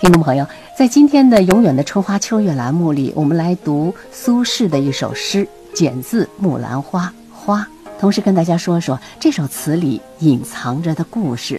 听众朋友，在今天的永远的春花秋月栏目里，我们来读苏轼的一首诗，选自《木兰花》花，同时跟大家说说这首词里隐藏着的故事。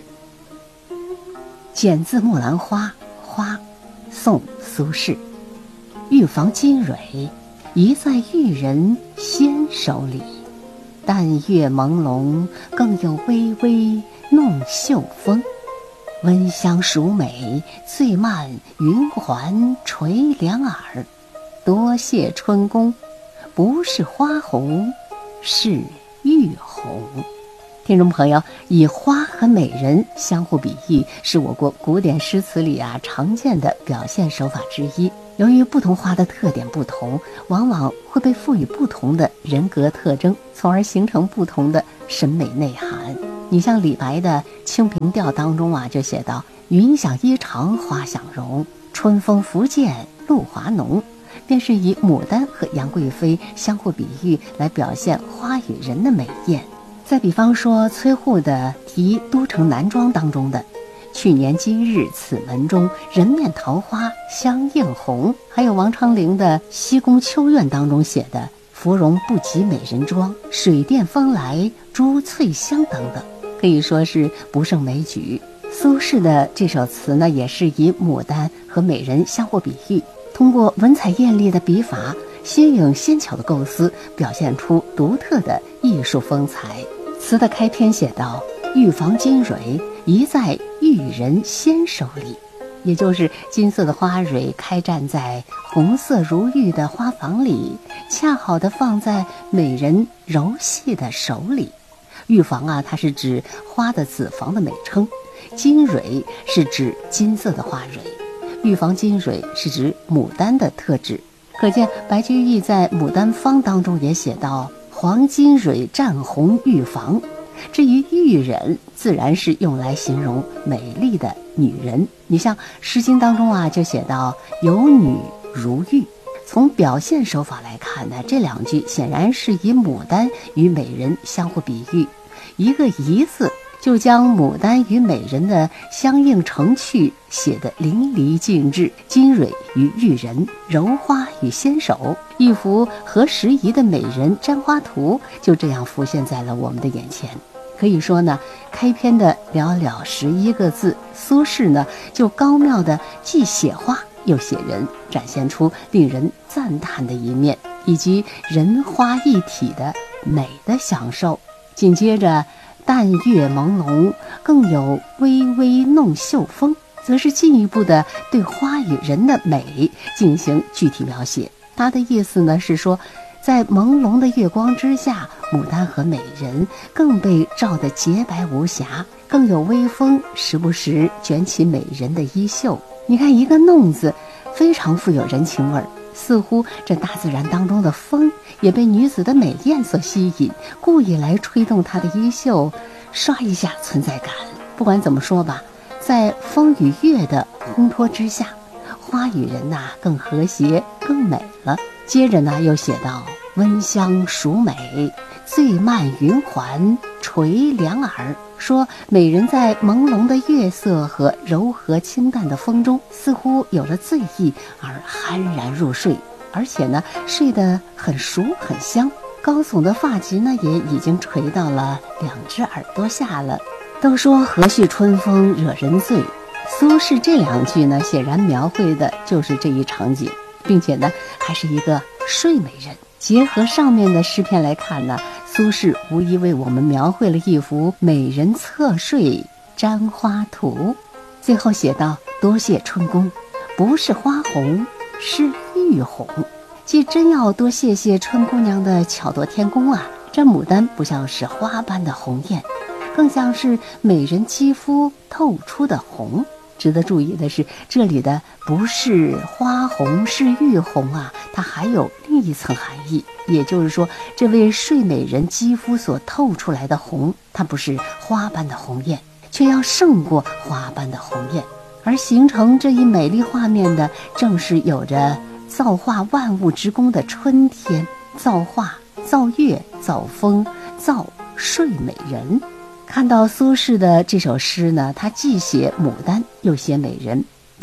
选自《木兰花》花，宋苏轼。玉房金蕊宜在玉人纤手里，淡月朦胧，更有微微弄袖风。温香熟美，最慢云环垂两耳。多谢春宫，不是花红，是玉红。听众朋友，以花和美人相互比喻，是我国古典诗词里常见的表现手法之一。由于不同花的特点不同，往往会被赋予不同的人格特征，从而形成不同的审美内涵。你像李白的《清平调》当中就写到：云想衣裳花想容，春风拂槛露华浓，便是以牡丹和杨贵妃相互比喻来表现花与人的美艳。再比方说崔护的《题都城南庄》当中的去年今日此门中，人面桃花相映红，还有王昌龄的《西宫秋怨》当中写的芙蓉不及美人妆，水殿风来珠翠香等等，可以说是不胜枚举。苏轼的这首词呢，也是以牡丹和美人相互比喻，通过文采艳丽的笔法，新颖纤巧的构思，表现出独特的艺术风采。词的开篇写道：玉房金蕊宜在玉人纤手里，也就是金色的花蕊开绽在红色如玉的花房里，恰好的放在美人柔细的手里。玉房它是指花的子房的美称，金蕊是指金色的花蕊，玉房金蕊是指牡丹的特质。可见白居易在《牡丹坊》当中也写到：黄金蕊绽红玉房。至于玉人，自然是用来形容美丽的女人。你像《诗经》当中就写到：有女如玉。从表现手法来看呢，这两句显然是以牡丹与美人相互比喻，一个宜字就将牡丹与美人的相映成趣写得淋漓尽致。金蕊与玉人，柔花与纤手，一幅合时宜的美人簪花图就这样浮现在了我们的眼前。可以说呢，开篇的寥寥11个字，苏轼呢就高妙的既写花又写人，展现出令人赞叹的一面，以及人花一体的美的享受。紧接着淡月朦胧，更有微微弄袖风，则是进一步的对花与人的美进行具体描写。他的意思呢是说，在朦胧的月光之下，牡丹和美人更被照得洁白无瑕，更有微风时不时卷起美人的衣袖。你看一个弄字非常富有人情味儿，似乎这大自然当中的风也被女子的美艳所吸引，故意来吹动她的衣袖，刷一下存在感。不管怎么说吧，在风与月的烘托之下，花与人更和谐更美了。接着呢又写到：温香熟美，最慢云环垂两耳。说美人在朦胧的月色和柔和清淡的风中，似乎有了醉意而酣然入睡，而且呢睡得很熟很香。高耸的发髻呢也已经垂到了2只耳朵下了。都说何须春风惹人醉，苏轼这2句呢显然描绘的就是这一场景，并且呢还是一个睡美人。结合上面的诗篇来看呢，苏轼无疑为我们描绘了一幅美人侧睡簪花图。最后写道：多谢春宫，不是花红，是玉红。既真要多谢谢春姑娘的巧夺天工这牡丹不像是花般的红艳，更像是美人肌肤透出的红。值得注意的是，这里的不是花红是玉红它还有另一层含义，也就是说，这位睡美人肌肤所透出来的红，它不是花般的红艳，却要胜过花般的红艳。而形成这一美丽画面的，正是有着造化万物之功的春天，造化、造月、造风、造睡美人。看到苏轼的这首诗呢，他既写牡丹又写美人，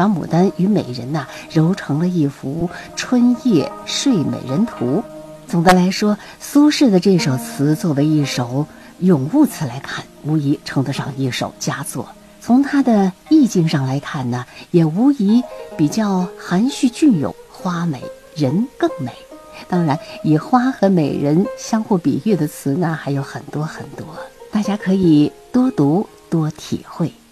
把牡丹与美人揉成了一幅春夜睡美人图。总的来说，苏轼的这首词作为一首咏物词来看，无疑称得上一首佳作。从它的意境上来看呢，也无疑比较含蓄隽永，花美人更美。当然，以花和美人相互比喻的词呢，还有很多很多，大家可以多读多体会。